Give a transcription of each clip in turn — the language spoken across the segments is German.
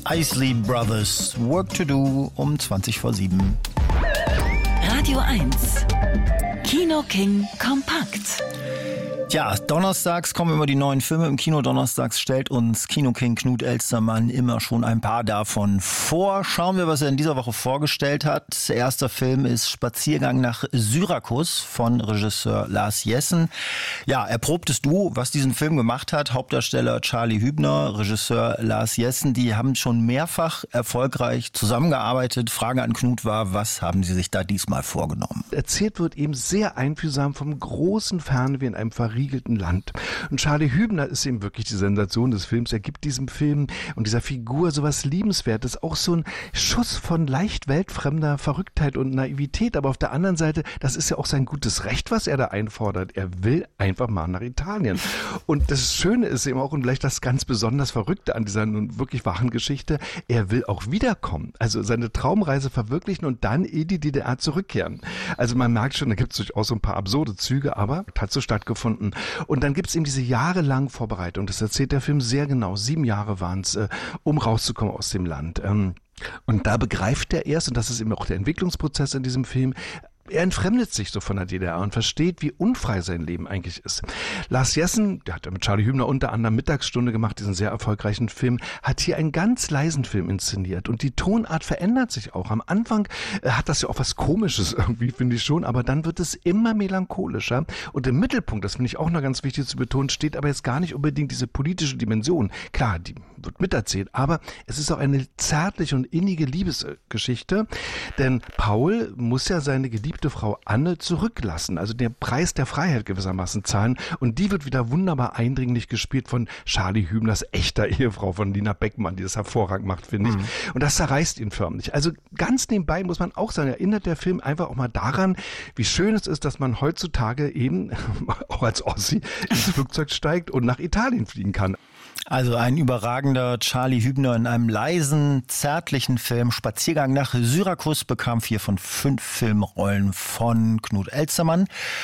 Isley Brothers, Work to Do um 7:20. Radio 1, Kino King kompakt. Ja, donnerstags kommen immer die neuen Filme im Kino. Donnerstags stellt uns Kino King Knut Elstermann immer schon ein paar davon vor. Schauen wir, was er in dieser Woche vorgestellt hat. Erster Film ist Spaziergang nach Syrakus von Regisseur Lars Jessen. Ja, erprobtes Duo, was diesen Film gemacht hat. Hauptdarsteller Charlie Hübner, Regisseur Lars Jessen, die haben schon mehrfach erfolgreich zusammengearbeitet. Frage an Knut war, was haben sie sich da diesmal vorgenommen? Erzählt wird eben sehr einfühlsam vom großen Fernweh in einem verriegelten Land. Und Charlie Hübner ist eben wirklich die Sensation des Films. Er gibt diesem Film und dieser Figur sowas Liebenswertes, auch so ein Schuss von leicht weltfremder Verrücktheit und Naivität. Aber auf der anderen Seite, das ist ja auch sein gutes Recht, was er da einfordert. Er will einfach mal nach Italien. Und das Schöne ist eben auch, und vielleicht das ganz besonders Verrückte an dieser nun wirklich wahren Geschichte, er will auch wiederkommen. Also seine Traumreise verwirklichen und dann in die DDR zurückkehren. Also man merkt schon, da gibt es durchaus so ein paar absurde Züge, aber hat so stattgefunden. Und dann gibt es eben diese jahrelange Vorbereitung. Das erzählt der Film sehr genau. 7 Jahre waren es, um rauszukommen aus dem Land. Und da begreift er erst, und das ist eben auch der Entwicklungsprozess in diesem Film, er entfremdet sich so von der DDR und versteht, wie unfrei sein Leben eigentlich ist. Lars Jessen, der hat ja mit Charlie Hübner unter anderem Mittagsstunde gemacht, diesen sehr erfolgreichen Film, hat hier einen ganz leisen Film inszeniert. Und die Tonart verändert sich auch. Am Anfang hat das ja auch was Komisches irgendwie, finde ich schon, aber dann wird es immer melancholischer. Und im Mittelpunkt, das finde ich auch noch ganz wichtig zu betonen, steht aber jetzt gar nicht unbedingt diese politische Dimension. Klar, die wird miterzählt, aber es ist auch eine zärtliche und innige Liebesgeschichte, denn Paul muss ja seine geliebte Frau Anne zurücklassen, also den Preis der Freiheit gewissermaßen zahlen, und die wird wieder wunderbar eindringlich gespielt von Charlie Hübners echter Ehefrau, von Lina Beckmann, die das hervorragend macht, finde ich. Und das zerreißt ihn förmlich. Also ganz nebenbei muss man auch sagen, erinnert der Film einfach auch mal daran, wie schön es ist, dass man heutzutage eben, auch als Ossi, ins Flugzeug steigt und nach Italien fliegen kann. Also ein überragender Charlie Hübner in einem leisen, zärtlichen Film. Spaziergang nach Syrakus bekam 4 von 5 Filmrollen von Knut Elstermann.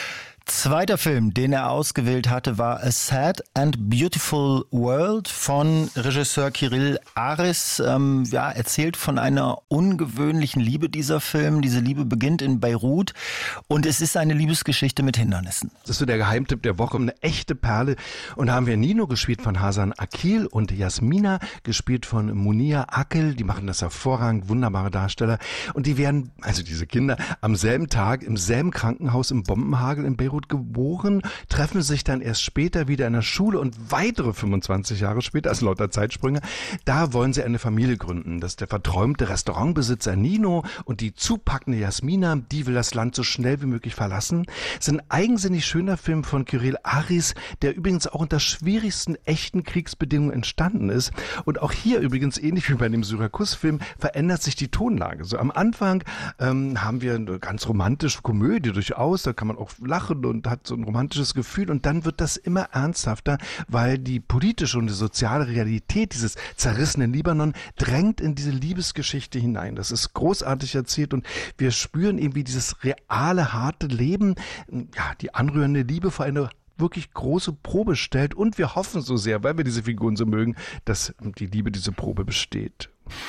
Zweiter Film, den er ausgewählt hatte, war A Sad and Beautiful World von Regisseur Kyrill Aris. Erzählt von einer ungewöhnlichen Liebe, dieser Film. Diese Liebe beginnt in Beirut und es ist eine Liebesgeschichte mit Hindernissen. Das ist so der Geheimtipp der Woche, eine echte Perle. Und da haben wir Nino gespielt von Hasan Akil und Jasmina gespielt von Munia Akel. Die machen das hervorragend, wunderbare Darsteller. Und die werden, also diese Kinder, am selben Tag im selben Krankenhaus im Bombenhagel in Beirut geboren, treffen sich dann erst später wieder in der Schule und weitere 25 Jahre später, also lauter Zeitsprünge, da wollen sie eine Familie gründen. Das ist der verträumte Restaurantbesitzer Nino und die zupackende Jasmina, die will das Land so schnell wie möglich verlassen. Es ist ein eigensinnig schöner Film von Kyrill Aris, der übrigens auch unter schwierigsten echten Kriegsbedingungen entstanden ist. Und auch hier übrigens, ähnlich wie bei dem Syrakus-Film, verändert sich die Tonlage. So am Anfang haben wir eine ganz romantische Komödie durchaus, da kann man auch lachen und hat so ein romantisches Gefühl, und dann wird das immer ernsthafter, weil die politische und die soziale Realität dieses zerrissenen Libanon drängt in diese Liebesgeschichte hinein. Das ist großartig erzählt und wir spüren eben, wie dieses reale, harte Leben, ja, die anrührende Liebe vor eine wirklich große Probe stellt, und wir hoffen so sehr, weil wir diese Figuren so mögen, dass die Liebe diese Probe besteht.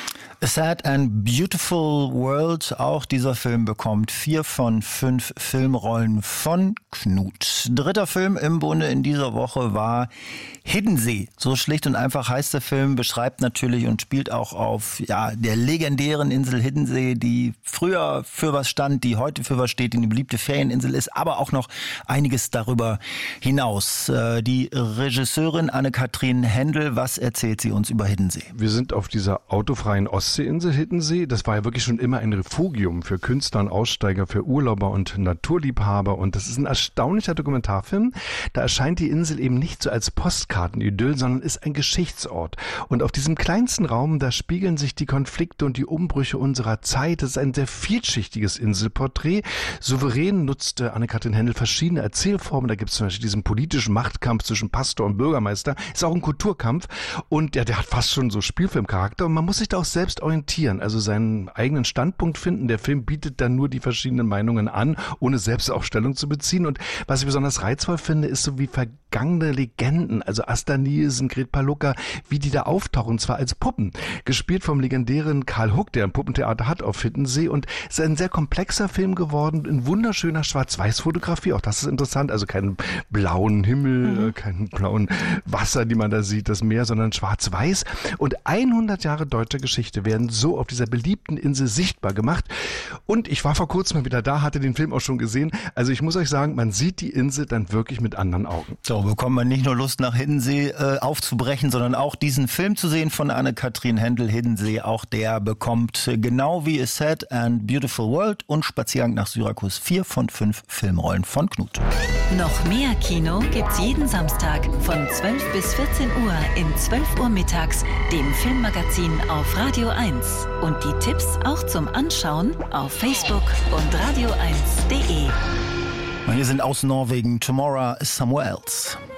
A Sad and Beautiful World, auch dieser Film bekommt 4 von 5 Filmrollen von Knut. Dritter Film im Bunde in dieser Woche war Hiddensee. So schlicht und einfach heißt der Film, beschreibt natürlich und spielt auch auf der legendären Insel Hiddensee, die früher für was stand, die heute für was steht, die eine beliebte Ferieninsel ist, aber auch noch einiges darüber hinaus. Die Regisseurin Anne-Kathrin Händel, was erzählt sie uns über Hiddensee? Wir sind auf dieser autofreien Ostseeinsel Hiddensee. Das war ja wirklich schon immer ein Refugium für Künstler und Aussteiger, für Urlauber und Naturliebhaber. Und das ist ein erstaunlicher Dokumentarfilm. Da erscheint die Insel eben nicht so als Postkartenidyll, sondern ist ein Geschichtsort. Und auf diesem kleinsten Raum, da spiegeln sich die Konflikte und die Umbrüche unserer Zeit. Das ist ein sehr vielschichtiges Inselporträt. Souverän nutzte Anne-Kathrin Händel verschiedene Erzählformen. Da gibt es zum Beispiel diesen politischen Machtkampf zwischen Pastor und Bürgermeister. Ist auch ein Kulturkampf. Und der hat fast schon so Spielfilmcharakter. Und man muss sich da auch selbst orientieren, also seinen eigenen Standpunkt finden. Der Film bietet dann nur die verschiedenen Meinungen an, ohne selbst auch Stellung zu beziehen. Und was ich besonders reizvoll finde, ist so, wie vergangene Legenden, also Asta Nielsen, Gret Palucca, wie die da auftauchen, und zwar als Puppen. Gespielt vom legendären Karl Huck, der ein Puppentheater hat auf Hiddensee, und es ist ein sehr komplexer Film geworden, in wunderschöner Schwarz-Weiß-Fotografie, auch das ist interessant, also keinen blauen Himmel, keinen blauen Wasser, die man da sieht, das Meer, sondern schwarz-weiß, und 100 Jahre deutscher Geschichte werden so auf dieser beliebten Insel sichtbar gemacht, und ich war vor kurzem mal wieder da, hatte den Film auch schon gesehen, also ich muss euch sagen, man sieht die Insel dann wirklich mit anderen Augen. So bekommt man nicht nur Lust, nach Hiddensee aufzubrechen, sondern auch diesen Film zu sehen von Anne-Kathrin Hendel, Hiddensee. Auch der bekommt genau wie A Sad and Beautiful World und Spaziergang nach Syrakus 4 von 5 Filmrollen von Knut. Noch mehr Kino gibt's jeden Samstag von 12 bis 14 Uhr in 12 Uhr mittags, dem Filmmagazin auf Radio 1. Und die Tipps auch zum Anschauen auf Facebook und radio1.de. Wir sind aus Norwegen, Tomorrow Somewhere Else.